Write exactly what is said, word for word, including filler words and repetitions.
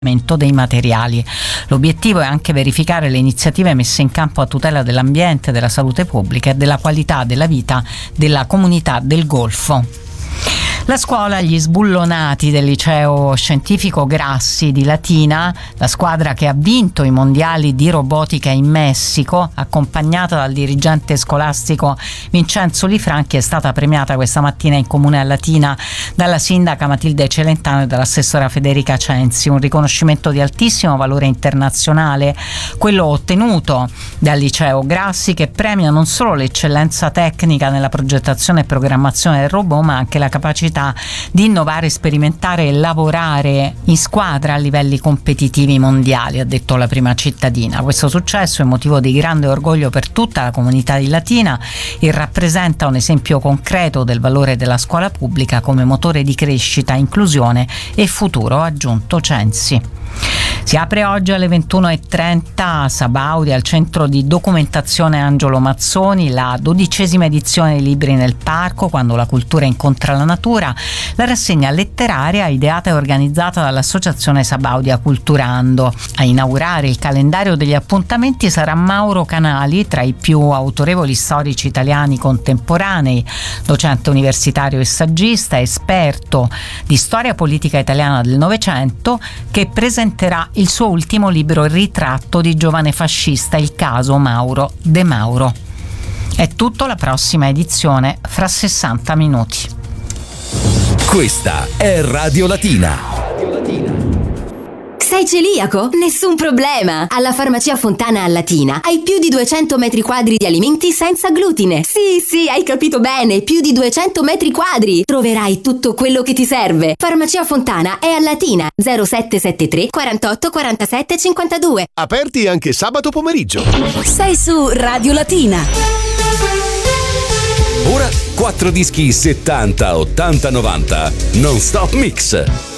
dei materiali. L'obiettivo è anche verificare le iniziative messe in campo a tutela dell'ambiente, della salute pubblica e della qualità della vita della comunità del Golfo. La scuola Gli Sbullonati del liceo scientifico Grassi di Latina, la squadra che ha vinto i mondiali di robotica in Messico, accompagnata dal dirigente scolastico Vincenzo Lifranchi, è stata premiata questa mattina in comune a Latina dalla sindaca Matilde Celentano e dall'assessora Federica Censi, un riconoscimento di altissimo valore internazionale, quello ottenuto dal liceo Grassi, che premia non solo l'eccellenza tecnica nella progettazione e programmazione del robot, ma anche la capacità di innovare, sperimentare e lavorare in squadra a livelli competitivi mondiali, ha detto la prima cittadina. Questo successo è motivo di grande orgoglio per tutta la comunità di Latina e rappresenta un esempio concreto del valore della scuola pubblica come motore di crescita, inclusione e futuro, ha aggiunto Censi. Si apre oggi alle ventuno e trenta a Sabaudia, al centro di documentazione Angelo Mazzoni, la dodicesima edizione di Libri nel Parco, quando la cultura incontra la natura, la rassegna letteraria ideata e organizzata dall'associazione Sabaudia Culturando. A inaugurare il calendario degli appuntamenti sarà Mauro Canali, tra i più autorevoli storici italiani contemporanei, docente universitario e saggista, esperto di storia politica italiana del Novecento, che presenterà il suo ultimo libro, Il ritratto di giovane fascista, il caso Mauro De Mauro. È tutto, la prossima edizione fra sessanta minuti. Questa è Radio Latina. Sei celiaco? Nessun problema! Alla Farmacia Fontana a Latina hai più di duecento metri quadri di alimenti senza glutine. Sì, sì, hai capito bene, più di duecento metri quadri. Troverai tutto quello che ti serve. Farmacia Fontana è a Latina, zero sette sette tre quarantotto quarantasette cinquantadue. Aperti anche sabato pomeriggio. Sei su Radio Latina. Ora quattro dischi settanta, ottanta, novanta non stop mix.